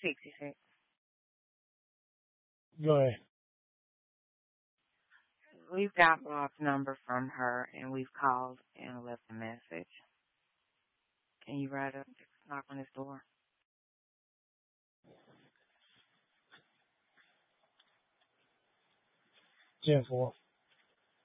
66. Go ahead. We've got Bob's number from her, and we've called and left a message. Can you write up, knock on his door? 10-4.